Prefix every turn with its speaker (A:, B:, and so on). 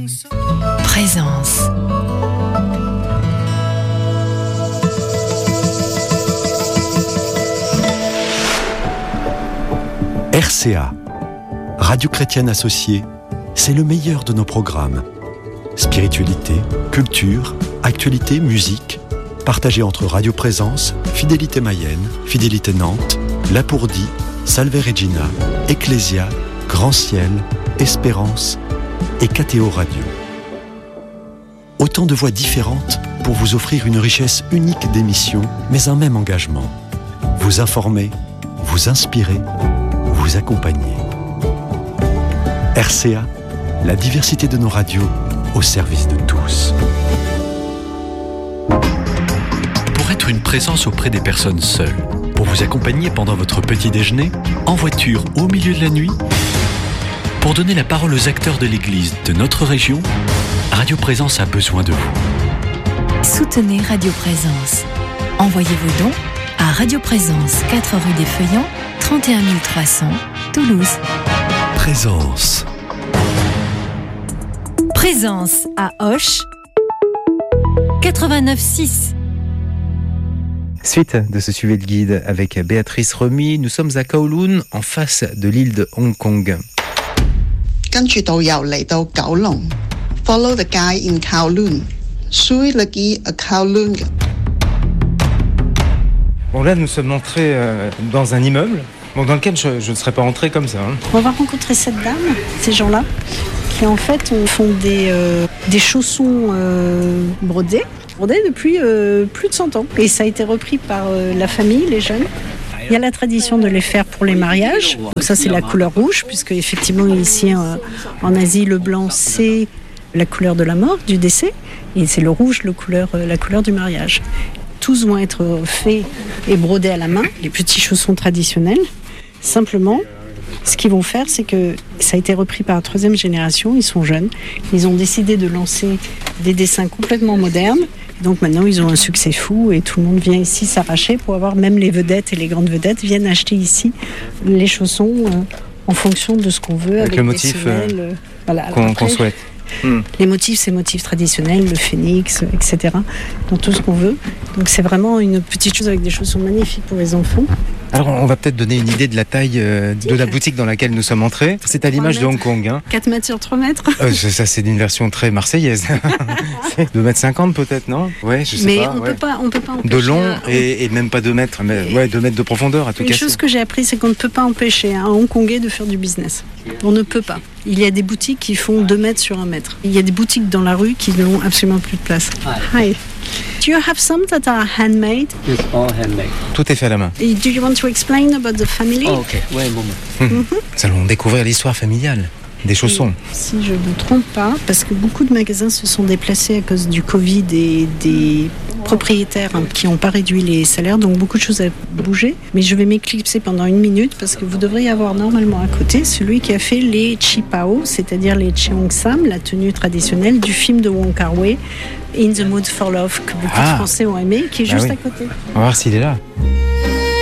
A: Présence.
B: RCA, Radio Chrétienne Associée, c'est le meilleur de nos programmes. Spiritualité, culture, actualité, musique, partagés entre Radio Présence, Fidélité Mayenne, Fidélité Nantes, Lapourdie, Salve Regina, Ecclésia, Grand Ciel, Espérance et KTO Radio. Autant de voix différentes pour vous offrir une richesse unique d'émissions, mais un même engagement. Vous informer, vous inspirer, vous accompagner. RCA, la diversité de nos radios au service de tous. Pour être une présence auprès des personnes seules, pour vous accompagner pendant votre petit déjeuner, en voiture au milieu de la nuit, pour donner la parole aux acteurs de l'Église de notre région, Radio Présence a besoin de vous.
A: Soutenez Radio Présence. Envoyez vos dons à Radio Présence, 4 rue des Feuillants, 31 300, Toulouse.
B: Présence.
A: Présence à Auch, 89.6.
C: Suite de ce suivi de guide avec Béatrice Remy, nous sommes à Kowloon, en face de l'île de Hong Kong.
D: 跟住導遊嚟到九龍 ，follow the guy in Kowloon，suivre le guide à Kowloon。
C: Bon là, nous sommes entrés dans un immeuble, dans lequel je ne serais pas entré comme ça.
E: On va rencontrer cette dame, ces gens-là, qui en fait font des chaussons brodés depuis plus de 100 ans. Et ça a été repris par la famille, les jeunes. Il y a la tradition de les faire pour les mariages. Donc ça, c'est la couleur rouge, puisque effectivement ici en Asie, le blanc, c'est la couleur de la mort, du décès. Et c'est le rouge, la couleur du mariage. Tous vont être faits et brodés à la main, les petits chaussons traditionnels. Simplement, ce qu'ils vont faire, c'est que ça a été repris par la 3e génération, ils sont jeunes. Ils ont décidé de lancer des dessins complètement modernes. Donc maintenant, ils ont un succès fou et tout le monde vient ici s'arracher pour avoir, même les vedettes et les grandes vedettes viennent acheter ici les chaussons en fonction de ce qu'on veut.
C: Avec le motif qu'on souhaite.
E: Les motifs, c'est motifs traditionnels, le phénix, etc. Donc tout ce qu'on veut. Donc c'est vraiment une petite chose avec des chaussons magnifiques pour les enfants.
C: Alors on va peut-être donner une idée de la taille de la boutique dans laquelle nous sommes entrés. C'est à l'image de Hong Kong.
E: 4 mètres sur 3 mètres.
C: Ça c'est une version très marseillaise. 2,50 m peut-être, non? Ouais, je sais
E: mais
C: pas.
E: Mais on peut pas empêcher.
C: De long et même pas 2 mètres. Mais, 2 mètres de profondeur à tout cas.
E: Une chose que j'ai appris, c'est qu'on ne peut pas empêcher un Hongkongais de faire du business. On ne peut pas. Il y a des boutiques qui font 2 mètres sur 1 mètre. Il y a des boutiques dans la rue qui n'ont absolument plus de place. Hi. Do you have some that are handmade?
F: It's all handmade.
C: Tout est fait à la main.
E: Do you want to explain about the family?
F: Oh, okay. Wait a moment.
C: Nous allons découvrir l'histoire familiale des chaussons.
E: Si je ne me trompe pas, parce que beaucoup de magasins se sont déplacés à cause du Covid et des propriétaires qui n'ont pas réduit les salaires, donc beaucoup de choses ont bougé. Mais je vais m'éclipser pendant 1 minute parce que vous devriez avoir normalement à côté celui qui a fait les Chipao, c'est-à-dire les Cheongsam, la tenue traditionnelle du film de Wong Kar-wai, In the Mood for Love, que beaucoup de Français ont aimé, qui est juste à côté.
C: On va voir s'il est là.